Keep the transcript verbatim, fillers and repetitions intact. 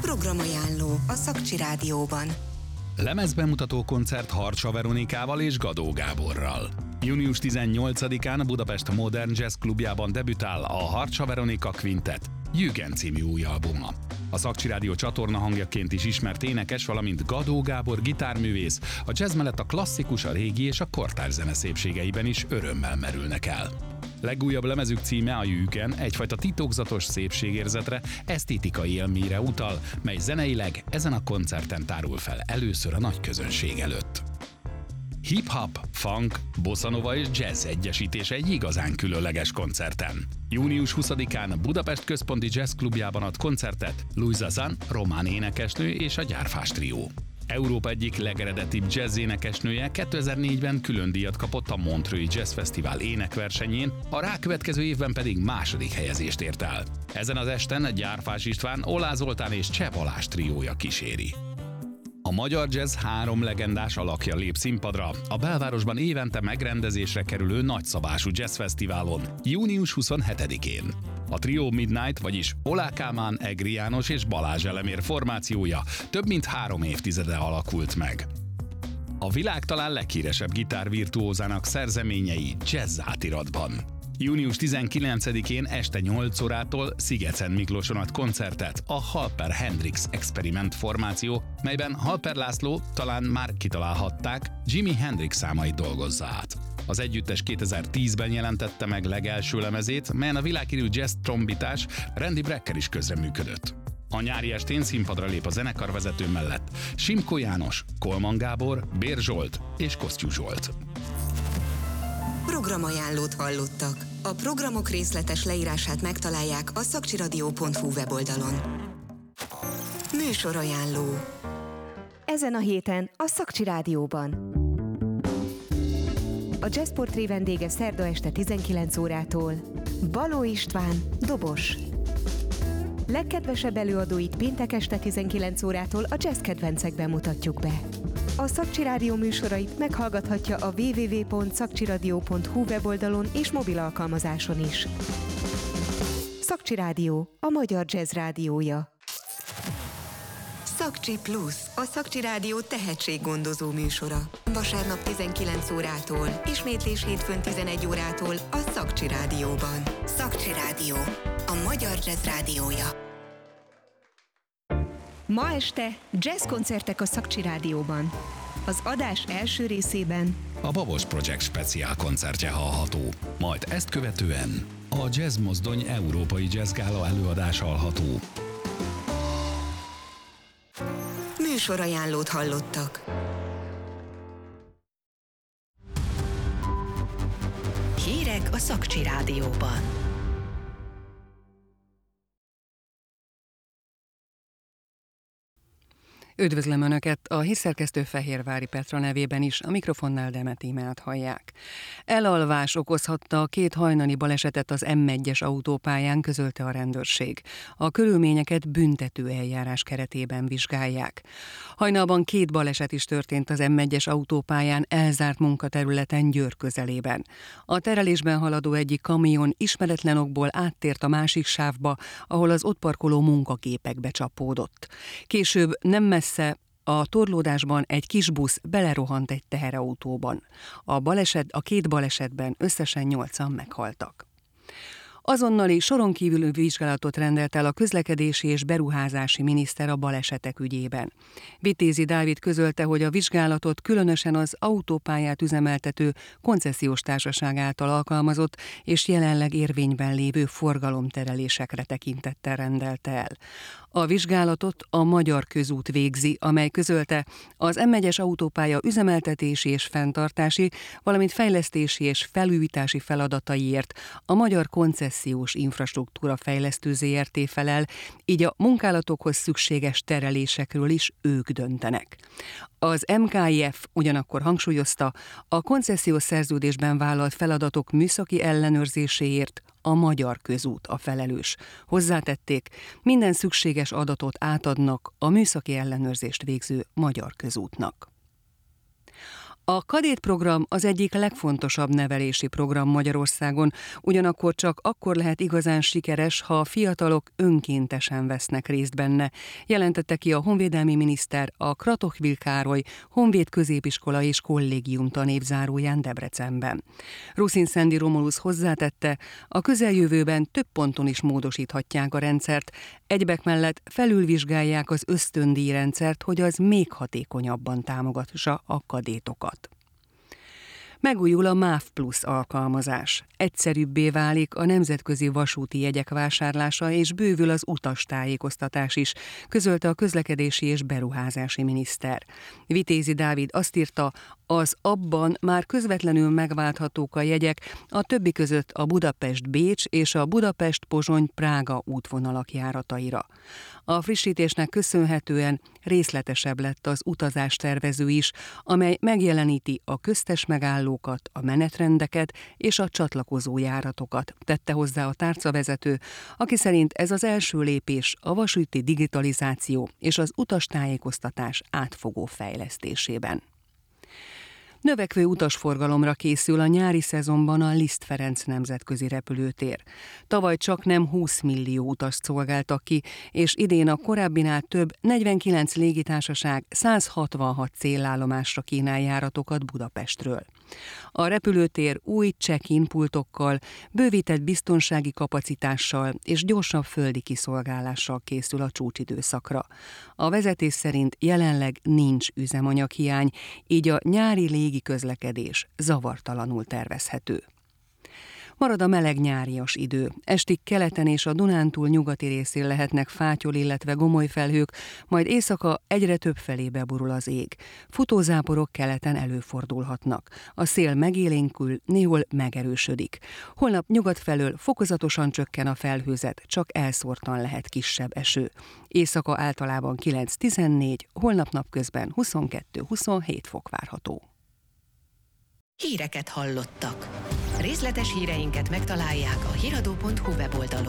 Programajánló a Szakcsi Rádióban. Lemezbemutató koncert Harcsa Veronikával és Gadó Gáborral. június tizennyolcadikán a Budapest Modern Jazz Klubjában debütál a Harcsa Veronika Quintet, Jürgen című új albuma. A Szakcsi Rádió csatorna hangjaként is ismert énekes, valamint Gadó Gábor gitárművész, a jazz mellett a klasszikus, a régi és a kortárs zene szépségeiben is örömmel merülnek el. Legújabb lemezük címe, a Jürgen, egyfajta titokzatos szépségérzetre, esztétikai élményre utal, mely zeneileg ezen a koncerten tárul fel először a nagy közönség előtt. Hip-hop, funk, bossanova és jazz egyesítése egy igazán különleges koncerten. június huszadikán Budapest Központi Jazz Klubjában ad koncertet Luisa Zan, román énekesnő és a Gyárfás trió. Európa egyik legeredetibb jazz énekesnője kétezer-négyben külön díjat kapott a Montreux-i Jazz Fesztivál énekversenyén, a rákövetkező évben pedig második helyezést ért el. Ezen az esten Gyárfás István, Olá Zoltán és Cseh Balázs triója kíséri. A magyar jazz három legendás alakja lép színpadra a belvárosban évente megrendezésre kerülő nagyszabású jazzfesztiválon, június huszonhetedikén. A trió Midnight, vagyis Olá Kálmán, Egri János és Balázs Elemér formációja több mint három évtizede alakult meg. A világ talán leghíresebb gitárvirtuózának szerzeményei jazz átiratban. június tizenkilencedikén este nyolc órától Szigeten Miklóson ad koncertet a Halper Hendrix Experiment formáció, melyben Halper László, talán már kitalálhatták, Jimi Hendrix számait dolgozza át. Az együttes kétezer-tízben jelentette meg legelső lemezét, melyen a világhírű jazz trombitás Randy Brecker is közreműködött. A nyári estén színpadra lép a zenekarvezető mellett Simko János, Kolman Gábor, Bér Zsolt és Kosztyú Zsolt. Programajánlót hallottak. A programok részletes leírását megtalálják a szakcsiradio pont hu weboldalon. Műsorajánló. Ezen a héten a Szakcsi Rádióban. A Jazzportré vendége szerda este tizenkilenc órától Baló István, dobos. Legkedvesebb előadóit péntek este tizenkilenc órától a jazz kedvencekben mutatjuk be. A Szakcsi Rádió műsorait meghallgathatja a double-u double-u double-u pont szakcsiradio pont hu weboldalon és mobil alkalmazáson is. Szakcsi Rádió, a magyar jazz rádiója. Szakcsi Plusz, a Szakcsi Rádió tehetséggondozó műsora. Vasárnap tizenkilenc órától, ismétlés hétfőn tizenegy órától a Szakcsi Rádióban. Szakcsi Rádió, a magyar jazz rádiója. Ma este jazzkoncertek a Szakcsi Rádióban. Az adás első részében a Babos Project speciál koncertje hallható, majd ezt követően a Jazz Mozdony Európai Jazz Gála előadás hallható. Műsorajánlót hallottak. Hírek a Szakcsi Rádióban. Üdvözlöm Önöket! A hírszerkesztő Fehérvári Petra nevében is, a mikrofonnál Demet Tímeát hallják. Elalvás okozhatta a két hajnali balesetet az em egyes autópályán, közölte a rendőrség. A körülményeket büntető eljárás keretében vizsgálják. Hajnalban két baleset is történt az em egyes autópályán elzárt munkaterületen Győr közelében. A terelésben haladó egyik kamion ismeretlen okból áttért a másik sávba, ahol az ott parkoló munkagépekbe csapódott. Később nem messze a torlódásban egy kis busz belerohant egy teherautóban. A baleset, a két balesetben összesen nyolcan meghaltak. Azonnali soron kívüli vizsgálatot rendelt el a közlekedési és beruházási miniszter a balesetek ügyében. Vitézi Dávid közölte, hogy a vizsgálatot különösen az autópályát üzemeltető koncesziós társaság által alkalmazott és jelenleg érvényben lévő forgalomterelésekre tekintettel rendelte el. A vizsgálatot a Magyar Közút végzi, amely közölte, az em egyes autópálya üzemeltetési és fenntartási, valamint fejlesztési és felújítási feladataiért a Magyar Koncesziós Infrastruktúra Fejlesztő zé er té felel, így a munkálatokhoz szükséges terelésekről is ők döntenek. Az em ká i ef ugyanakkor hangsúlyozta, a koncesziós szerződésben vállalt feladatok műszaki ellenőrzéséért a Magyar Közút a felelős. Hozzátették, minden szükséges adatot átadnak a műszaki ellenőrzést végző Magyar Közútnak. A kadétprogram az egyik legfontosabb nevelési program Magyarországon, ugyanakkor csak akkor lehet igazán sikeres, ha a fiatalok önkéntesen vesznek részt benne, jelentette ki a honvédelmi miniszter a Kratochwil Károly Honvéd Középiskola és Kollégium tanévzáróján Debrecenben. Ruszin Szendi Romulusz hozzátette, a közeljövőben több ponton is módosíthatják a rendszert, egyebek mellett felülvizsgálják az ösztöndíjrendszert, hogy az még hatékonyabban támogassa a kadétokat. Megújul a MÁV Plus alkalmazás. Egyszerűbbé válik a nemzetközi vasúti jegyek vásárlása, és bővül az utastájékoztatás is, közölte a közlekedési és beruházási miniszter. Vitézi Dávid azt írta, az abban már közvetlenül megválthatók a jegyek, a többi között a Budapest-Bécs és a Budapest-Pozsony-Prága útvonalak járataira. A frissítésnek köszönhetően részletesebb lett az utazástervező is, amely megjeleníti a köztes megállókat, a menetrendeket és a csatlakozó járatokat, tette hozzá a tárcavezető, aki szerint ez az első lépés a vasúti digitalizáció és az utastájékoztatás átfogó fejlesztésében. Növekvő utasforgalomra készül a nyári szezonban a Liszt Ferenc nemzetközi repülőtér. Tavaly csaknem húsz millió utast szolgáltak ki, és idén a korábbinál több negyvenkilenc légitársaság száz hatvanhat célállomásra kínál járatokat Budapestről. A repülőtér új check-in pultokkal, bővített biztonsági kapacitással és gyorsabb földi kiszolgálással készül a csúcsidőszakra. A vezetés szerint jelenleg nincs üzemanyaghiány, így a nyári légi közlekedés zavartalanul tervezhető. Marad a meleg nyárias idő. Estig keleten és a Dunántúl nyugati részén lehetnek fátyol, illetve gomoly felhők, majd éjszaka egyre több felé beborul az ég. Futózáporok keleten előfordulhatnak. A szél megélénkül, néhol megerősödik. Holnap nyugat felől fokozatosan csökken a felhőzet, csak elszórtan lehet kisebb eső. Éjszaka általában kilenc-tizennégy, holnap napközben huszonkettő-huszonhét fok várható. Híreket hallottak. Részletes híreinket megtalálják a hiradó pont hu weboldalon.